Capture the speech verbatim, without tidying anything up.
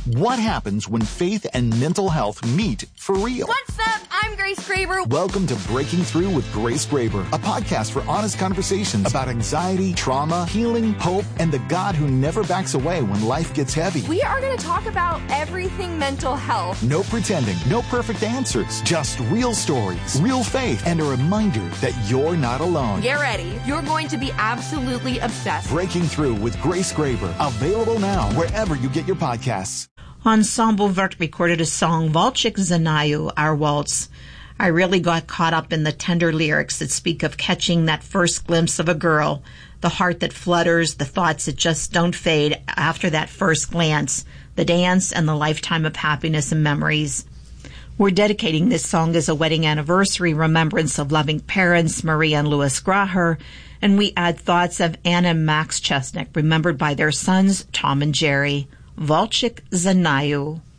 What happens when faith and mental health meet for real? What's up? I'm Grace Graber. Welcome to Breaking Through with Grace Graber, a podcast for honest conversations about anxiety, trauma, healing, hope, and the God who never backs away when life gets heavy. We are going to talk about everything mental health. No pretending, no perfect answers, just real stories, real faith, and a reminder that you're not alone. Get ready. You're going to be absolutely obsessed. Breaking Through with Grace Graber, available now wherever you get your podcasts. Ensemble Vert recorded a song, Walczyk Znaju, Our Waltz. I really got caught up in the tender lyrics that speak of catching that first glimpse of a girl, the heart that flutters, the thoughts that just don't fade after that first glance, the dance, and the lifetime of happiness and memories. We're dedicating this song as a wedding anniversary remembrance of loving parents, Maria and Louis Graher, and we add thoughts of Anna and Max Chesnick, remembered by their sons, Tom and Jerry. Walczyk Znaju.